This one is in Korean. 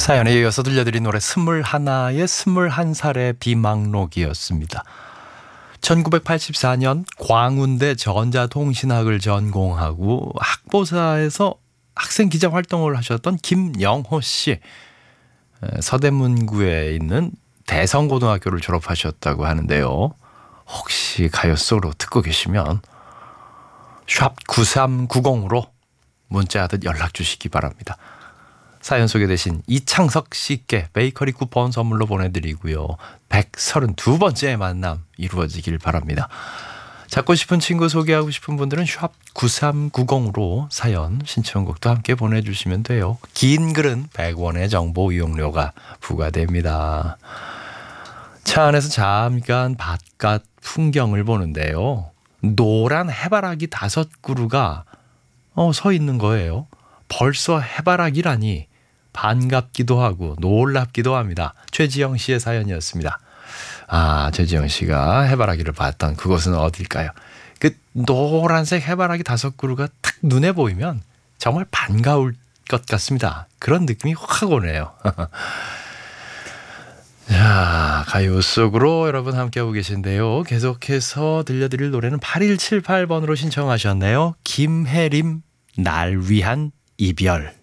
사연에 이어서 들려드린 노래 21의 21살의 비망록이었습니다. 1984년 광운대 전자통신학을 전공하고 학보사에서 학생 기자 활동을 하셨던 김영호 씨. 서대문구에 있는 대성고등학교를 졸업하셨다고 하는데요. 혹시 가요 솔로 듣고 계시면 샵 9390으로 문자하듯 연락 주시기 바랍니다. 사연 소개되신 이창석 씨께 베이커리 쿠폰 선물로 보내드리고요. 132번째 만남 이루어지길 바랍니다. 찾고 싶은 친구 소개하고 싶은 분들은 샵 9390으로 사연 신청곡도 함께 보내주시면 돼요. 긴 글은 100원의 정보 이용료가 부과됩니다. 차 안에서 잠깐 바깥 풍경을 보는데요. 노란 해바라기 5그루가 서 있는 거예요. 벌써 해바라기라니 반갑기도 하고 놀랍기도 합니다. 최지영 씨의 사연이었습니다. 최지영 씨가 해바라기를 봤던 그곳은 어딜까요? 그 노란색 해바라기 5그루가 탁 눈에 보이면 정말 반가울 것 같습니다. 그런 느낌이 확 오네요. 자, 가요 속으로 여러분 함께하고 계신데요. 계속해서 들려드릴 노래는 8178번으로 신청하셨네요. 김혜림, 날 위한 이별.